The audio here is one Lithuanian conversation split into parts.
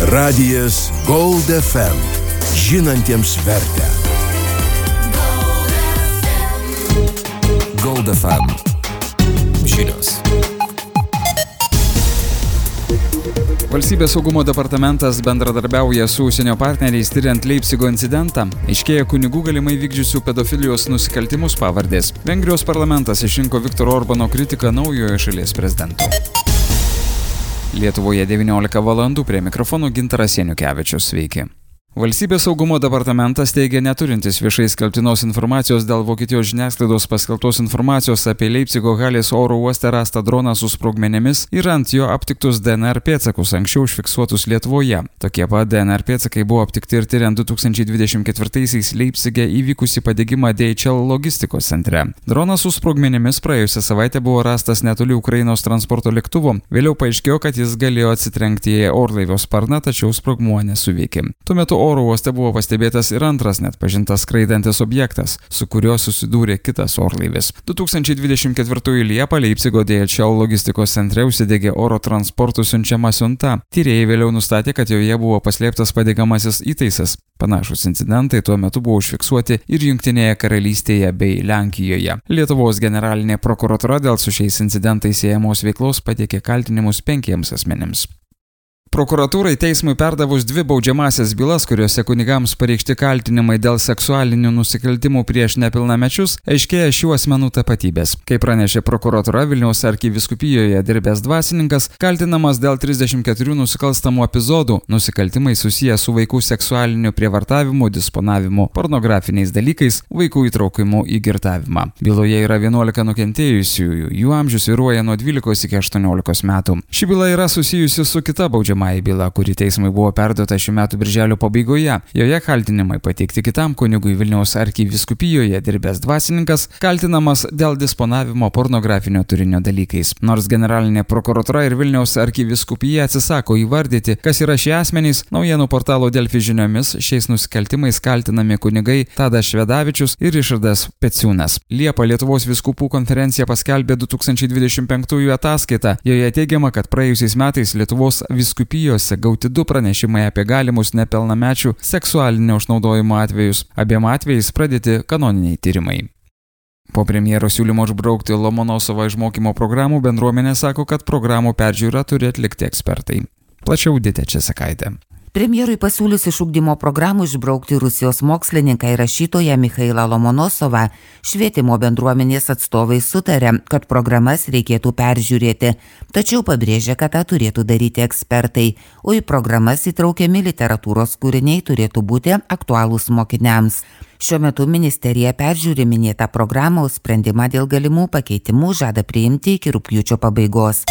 Radijas Gold FM. Žinantiems vertę. Gold FM. Žinios. Valstybės saugumo departamentas bendradarbiauja su užsienio partneriais tyriant Leipcigo incidentą. Aiškėja kunigų galimai vykdžiusių pedofilijos nusikaltimus pavardės. Vengrijos parlamentas išrinko Viktoro Orbano kritiką naujojo šalies prezidentu. Lietuvoje 19 valandų, prie mikrofono Gintaras Janukevičius. Sveiki. Valstybės saugumo departamentas teigia neturintis viešai skelbtinos informacijos dėl Vokietijos žiniasklaidos paskelbtos informacijos apie Leipcigo Halės oro uoste rastą droną su sprogmenimis ir ant jo aptiktus DNR pėdsakus anksčiau užfiksuotus Lietuvoje. Tokie pat DNR pėdsakai buvo aptikti ir tyriant 2024-aisiais Leipcige įvykusį padegimą DHL logistikos centre. Dronas su sprogmenimis praėjusią savaitę buvo rastas netoli Ukrainos transporto lėktuvo. Vėliau paaiškėjo, kad jis galėjo atsitrenkti į orlaivio sparną, tačiau sprogmuo nesuveikė. Tuo metu oro uoste buvo pastebėtas ir antras neatpažintas skraidantis objektas, su kuriuo susidūrė kitas orlaivis. 2024 Liepą Leipcigo DHL logistikos centre užsidegė oro transportų siunčiama siunta. Tyrėjai vėliau nustatė, kad joje buvo paslėptas padegamasis įtaisas. Panašus incidentai tuo metu buvo užfiksuoti ir Jungtinėje karalystėje bei Lenkijoje. Lietuvos generalinė prokuratūra dėl su šiais incidentais siejamos veiklos pateikė kaltinimus 5 asmenims. Prokuratūrai teismui perdavus 2 baudžiamąsias bylas, kuriuose kunigams pareikšti kaltinimai dėl seksualinių nusikaltimų prieš nepilnamečius, aiškėja šių asmenų tapatybės. Kaip pranešė prokuratūra, Vilniaus arkivyskupijoje dirbęs dvasininkas kaltinamas dėl 34 nusikalstamų epizodų, nusikaltimai susiję su vaikų seksualiniu prievartavimu, disponavimu pornografiniais dalykais, vaikų įtraukimu į girtavimą. Byloje yra 11 nukentėjusiųjų, jų amžius svyruoja nuo 12 iki 18 metų. Ši byla yra susijusi su kita baudžiamąja byla, kuri teismui buvo perduota šių metų birželio pabaigoje. Joje kaltinimai pateikti kitam kunigui Vilniaus arkivyskupijoje dirbęs dvasininkas, kaltinamas dėl disponavimo pornografinio turinio dalykais. Nors generalinė prokuratūra ir Vilniaus arkivyskupija atsisako įvardyti, kas yra šie asmenys, naujienų portalo Delfi žiniomis šiais nusikaltimais kaltinami kunigai Tadas Švedavičius ir Ričardas Peciūnas. Liepą Lietuvos vyskupų konferencija paskelbė 2025 ataskaitą. Joje teigiama, kad praėjusiais metais Lietuvos vyskupijose gauti 2 pranešimai apie galimus nepilnamečių seksualinio išnaudojimo atvejus. Abiem atvejais pradėti kanoniniai tyrimai. Po premjero siūlymo išbraukti Lomonosovą iš mokymo programų, bendruomenė sako, kad programų peržiūrą turi atlikti ekspertai. Plačiau Ditė Česakaitė. Premjerui pasiūlius iš ugdymo programų išbraukti Rusijos mokslininką ir rašytoją Michailą Lomonosovą, švietimo bendruomenės atstovai sutarė, kad programas reikėtų peržiūrėti, tačiau pabrėžė, kad tą turėtų daryti ekspertai, o į programas įtraukiami literatūros kūriniai turėtų būti aktualūs mokiniams. Šiuo metu ministerija peržiūri minėtą programą, o sprendimą dėl galimų pakeitimų žada priimti iki rugpjūčio pabaigos.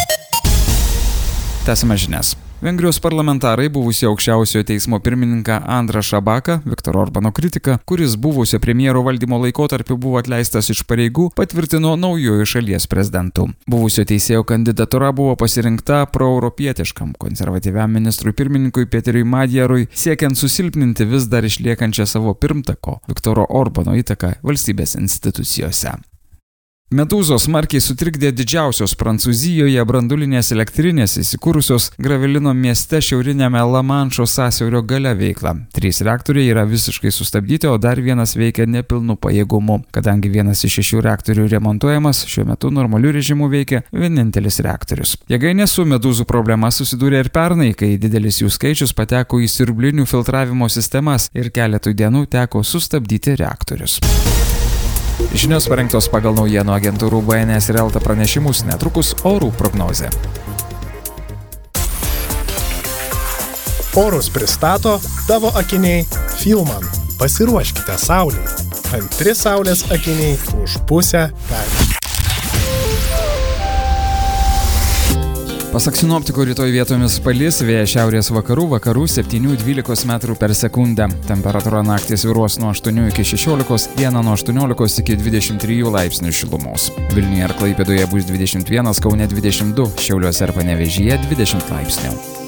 Tęsime žinias. Vengrijos parlamentarai buvusio aukščiausiojo teismo pirmininką Andrą Šabaką, Viktoro Orbano kritiką, kuris buvusio premjero valdymo laikotarpiu buvo atleistas iš pareigų, patvirtino naujojo šalies prezidentu. Buvusio teisėjo kandidatūra buvo pasirinkta proeuropietiškam konservatyviam ministrui pirmininkui Peteriui Madjarui, siekiant susilpninti vis dar išliekančią savo pirmtako Viktoro Orbano įtaką valstybės institucijose. Medūzos smarkiai sutrikdė didžiausios Prancūzijoje branduolinės elektrinės įsikūrusios Gravelino mieste šiaurinėme Lamanšo sąsiaurio gale veiklą. 3 reaktoriai yra visiškai sustabdyti, o dar vienas veikia nepilnu pajėgumu. Kadangi vienas iš 6 reaktorių remontuojamas, šiuo metu normaliu režimu veikia vienintelis reaktorius. Jėgainė su medūzų problema susidūrė ir pernai, kai didelis jų skaičius pateko į siurblinių filtravimo sistemas ir keletui dienų teko sustabdyti reaktorius. Žinios parengtos pagal naujienų agentūrų BNS ir Elta pranešimus, netrukus orų prognozė. Orus pristato tavo akiniai Filman. Pasiruoškite saulei. Antri saulės akiniai už pusę kainų. Pasak sinoptikų, rytoj vietomis palis, vėjas šiaurės vakarų 7–12 metrų per sekundę. Temperatūra naktį svyruos nuo 8 iki 16, dieną nuo 18 iki 23 laipsnių šilumos. Vilniuje ir Klaipėdoje bus 21, Kaune 22, Šiauliuose ir Panevėžyje 20 laipsnių.